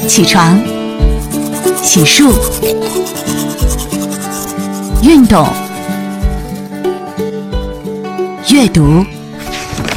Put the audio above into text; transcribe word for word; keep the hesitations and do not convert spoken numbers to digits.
起床、洗漱、运动、阅读。